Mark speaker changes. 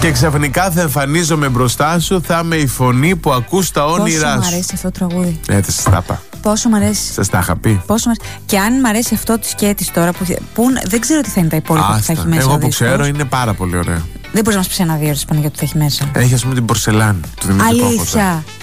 Speaker 1: Και ξαφνικά θα εμφανίζομαι μπροστά σου, θα είμαι η φωνή που ακούς τα όνειρά σου.
Speaker 2: Πόσο μου αρέσει αυτό το τραγούδι.
Speaker 1: Σας τα είπα.
Speaker 2: Πόσο μου αρέσει.
Speaker 1: Σας τα είχα πει.
Speaker 2: Πόσο μου αρέσει. Και αν μου αρέσει αυτό τη σκέτης τώρα, που δεν ξέρω τι θα είναι τα υπόλοιπα που θα έχει μέσα.
Speaker 1: Εγώ που ξέρω είναι πάρα πολύ ωραίο.
Speaker 2: Δεν μπορείς να μας πεις ένα δύο ώρες πάνω για το θα έχει μέσα.
Speaker 1: Έχει, ας πούμε, την πορσελάνη του Δημήτρη Πόχορτα.
Speaker 2: Αλήθεια.